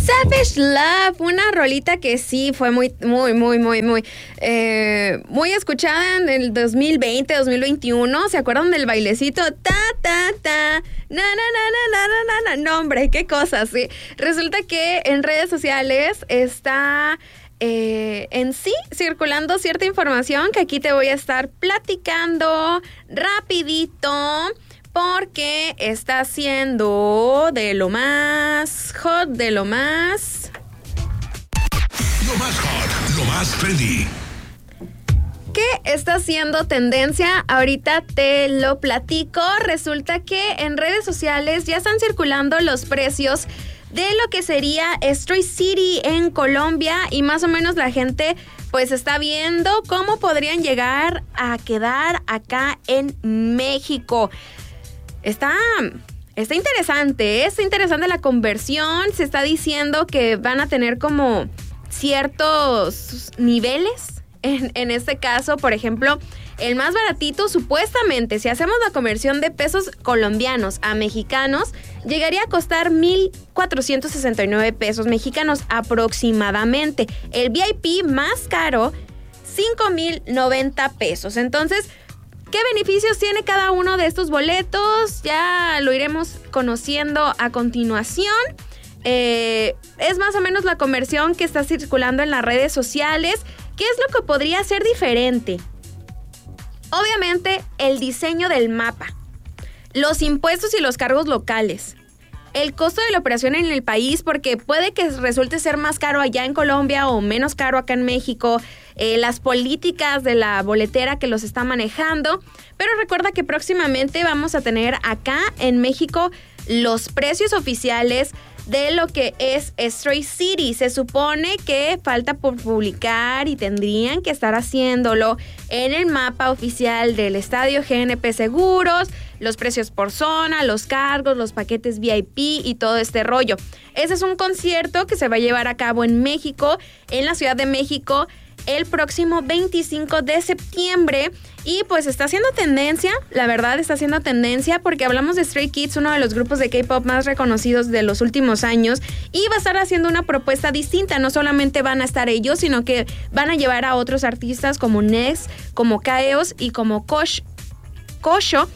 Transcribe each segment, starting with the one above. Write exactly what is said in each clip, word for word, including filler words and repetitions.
Savage Love, una rolita que sí fue muy, muy, muy, muy, muy, eh, muy escuchada en el dos mil veinte, dos mil veintiuno. ¿Se acuerdan del bailecito? Ta, ta, ta, na, na, na, na, na, na, na. No, hombre, qué cosas, sí. Resulta que en redes sociales está eh, en sí circulando cierta información que aquí te voy a estar platicando rapidito, porque está siendo de lo más hot, de lo más... Lo más hot, lo más trendy. ¿Qué está haciendo tendencia? Ahorita te lo platico. Resulta que en redes sociales ya están circulando los precios de lo que sería Stray City en Colombia, y más o menos la gente pues está viendo cómo podrían llegar a quedar acá en México. Está, está interesante, ¿eh? Está interesante la conversión. Se está diciendo que van a tener como ciertos niveles. En, en este caso, por ejemplo, el más baratito, supuestamente, si hacemos la conversión de pesos colombianos a mexicanos, llegaría a costar mil cuatrocientos sesenta y nueve pesos mexicanos aproximadamente. El V I P más caro, cinco mil noventa pesos. Entonces, ¿qué beneficios tiene cada uno de estos boletos? Ya lo iremos conociendo a continuación. Eh, es más o menos la conversión que está circulando en las redes sociales. ¿Qué es lo que podría ser diferente? Obviamente, el diseño del mapa, los impuestos y los cargos locales, el costo de la operación en el país, porque puede que resulte ser más caro allá en Colombia o menos caro acá en México, eh, las políticas de la boletera que los está manejando. Pero recuerda que próximamente vamos a tener acá en México los precios oficiales de lo que es Stray City. Se supone que falta por publicar y tendrían que estar haciéndolo en el mapa oficial del estadio G N P Seguros, los precios por zona, los cargos, los paquetes V I P y todo este rollo. Ese es un concierto que se va a llevar a cabo en México, en la Ciudad de México, el próximo veinticinco de septiembre. Y pues está haciendo tendencia, la verdad está haciendo tendencia, porque hablamos de Stray Kids, uno de los grupos de K-pop más reconocidos de los últimos años, y va a estar haciendo una propuesta distinta. No solamente van a estar ellos, sino que van a llevar a otros artistas como Next, como Kaeos y como Kosh, Kosho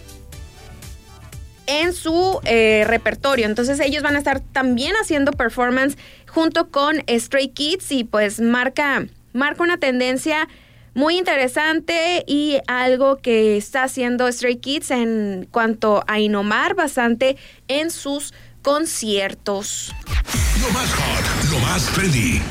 en su eh, repertorio. Entonces ellos van a estar también haciendo performance junto con Stray Kids, y pues marca, marca una tendencia muy interesante y algo que está haciendo Stray Kids en cuanto a innovar bastante en sus conciertos. Lo más hot, lo más trendy.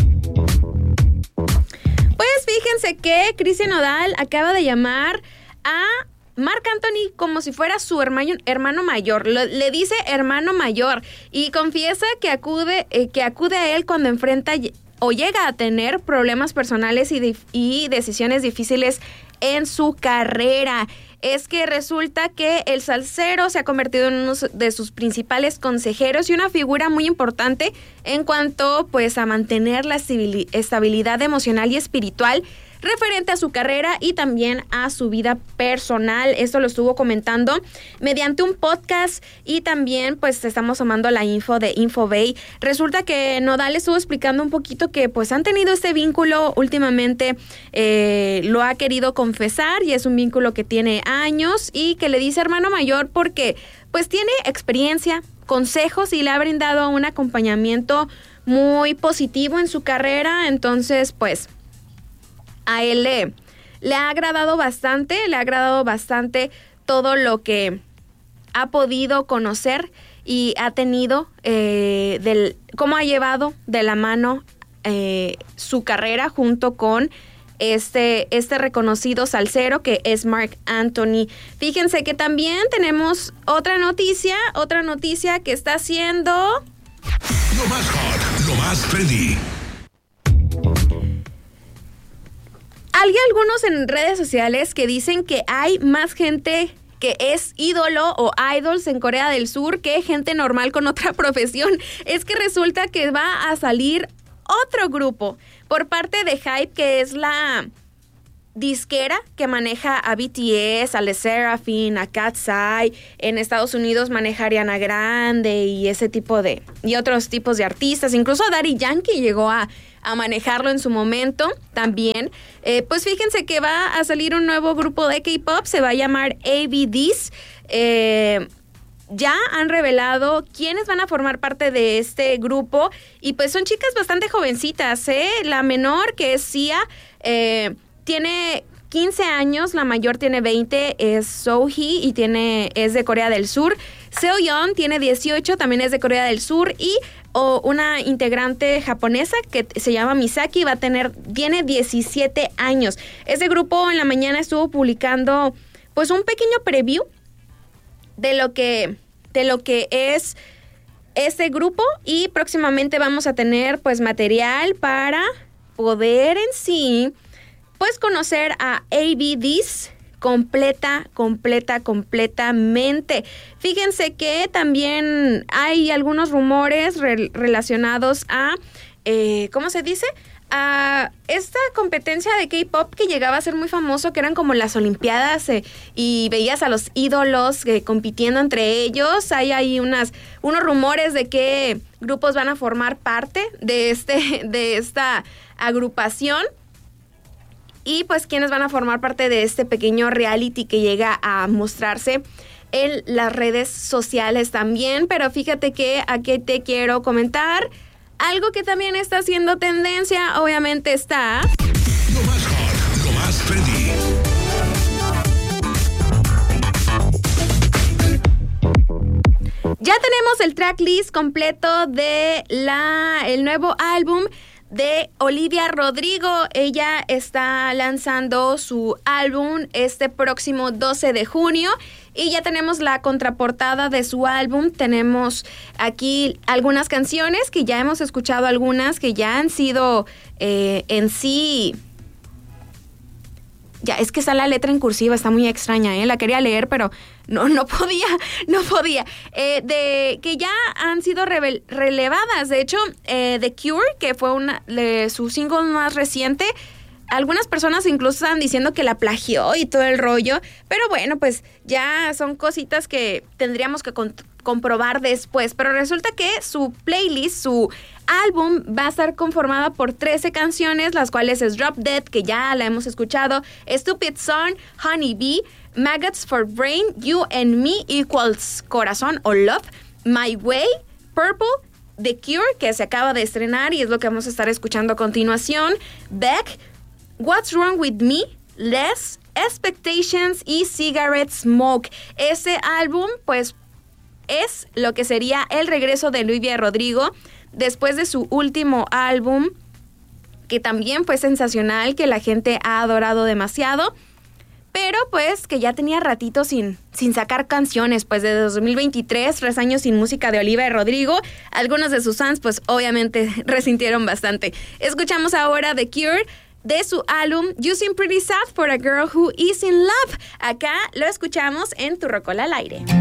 Pues fíjense que Cristian Nodal acaba de llamar a Marc Anthony como si fuera su hermano, hermano mayor. Lo, le dice hermano mayor y confiesa que acude, eh, que acude a él cuando enfrenta o llega a tener problemas personales y, de, y decisiones difíciles en su carrera. Es que resulta que el salsero se ha convertido en uno de sus principales consejeros y una figura muy importante en cuanto pues a mantener la estabilidad emocional y espiritual referente a su carrera y también a su vida personal. Esto lo estuvo comentando mediante un podcast, y también pues estamos tomando la info de Infobay. Resulta que Nodal estuvo explicando un poquito que pues han tenido este vínculo últimamente, eh, lo ha querido confesar, y es un vínculo que tiene años y que le dice hermano mayor porque pues tiene experiencia, consejos y le ha brindado un acompañamiento muy positivo en su carrera. Entonces pues a él le, le ha agradado bastante, le ha agradado bastante todo lo que ha podido conocer y ha tenido, eh, del cómo ha llevado de la mano eh, su carrera junto con este, este reconocido salsero que es Marc Anthony. Fíjense que también tenemos otra noticia, otra noticia que está haciendo... Lo más hot, lo más trendy. Hay algunos en redes sociales que dicen que hay más gente que es ídolo o idols en Corea del Sur que gente normal con otra profesión. Es que resulta que va a salir otro grupo por parte de Hype, que es la disquera que maneja a B T S, a LE SSERAFIM, a Katseye. En Estados Unidos maneja a Ariana Grande y ese tipo de... y otros tipos de artistas. Incluso Daddy Yankee llegó a, a manejarlo en su momento también. Eh, pues fíjense que va a salir un nuevo grupo de K-pop, se va a llamar A B Ds. Eh... Ya han revelado quiénes van a formar parte de este grupo y pues son chicas bastante jovencitas, ¿eh? La menor, que es Sia, eh, tiene quince años, la mayor tiene veinte, es Sohee y tiene, es de Corea del Sur. Seoyeon tiene dieciocho, también es de Corea del Sur y o una integrante japonesa que se llama Misaki, va a tener, tiene diecisiete años. Este grupo en la mañana estuvo publicando pues un pequeño preview de lo que de lo que es este grupo y próximamente vamos a tener pues material para poder en sí pues conocer a A B Ds completa, completa, completamente. Fíjense que también hay algunos rumores re- relacionados a eh, ¿cómo se dice? A esta competencia de K-pop que llegaba a ser muy famoso, que eran como las Olimpiadas eh, y veías a los ídolos eh, compitiendo entre ellos. Hay ahí unas, unos rumores de qué grupos van a formar parte de, este, de esta agrupación y pues quiénes van a formar parte de este pequeño reality que llega a mostrarse en las redes sociales también. Pero fíjate que aquí te quiero comentar algo que también está haciendo tendencia, obviamente está... Lo más hot, lo más trendy. Ya tenemos el tracklist completo de la el nuevo álbum de Olivia Rodrigo. Ella está lanzando su álbum este próximo doce de junio y ya tenemos la contraportada de su álbum. Tenemos aquí algunas canciones que ya hemos escuchado, algunas que ya han sido eh, en sí... Ya, es que está la letra en cursiva, está muy extraña, ¿eh? La quería leer, pero no, no podía, no podía. Eh, de que ya han sido revel- relevadas. De hecho, eh, The Cure, que fue una de su single más reciente, algunas personas incluso están diciendo que la plagió y todo el rollo. Pero bueno, pues ya son cositas que tendríamos que con- comprobar después. Pero resulta que su playlist, su álbum va a estar conformada por trece canciones, las cuales es Drop Dead, que ya la hemos escuchado, Stupid Song, Honey Bee, Maggots for Brain, You and Me Equals Corazón o Love, My Way, Purple, The Cure, que se acaba de estrenar y es lo que vamos a estar escuchando a continuación, Beck, What's Wrong With Me, Less, Expectations y Cigarette Smoke. Ese álbum, pues, es lo que sería el regreso de Olivia Rodrigo después de su último álbum, que también fue sensacional, que la gente ha adorado demasiado, pero pues que ya tenía ratito sin, sin sacar canciones, pues desde dos mil veintitrés, tres años sin música de Olivia Rodrigo. Algunos de sus fans pues obviamente resintieron bastante. Escuchamos ahora The Cure de su álbum You Seem Pretty Sad for a Girl Who Is in Love. Acá lo escuchamos en Tu Rocola al Aire.